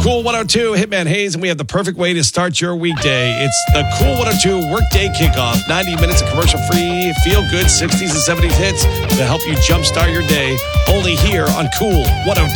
Cool 102, Hitman Hayes, and we have the perfect way to start your weekday. It's the Cool 102 Workday Kickoff. 90 minutes of commercial-free, feel-good 60s and 70s hits to help you jumpstart your day. Only here on Cool 102.